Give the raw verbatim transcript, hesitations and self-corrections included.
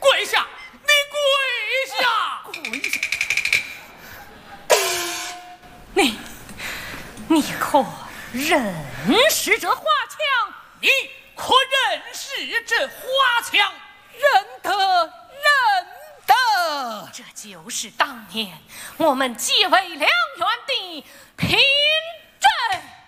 跪下！你跪下！ 跪下！你你可认识这花枪？ 你可认识这花枪？ 认得，认得。这就是当年我们结为两员的平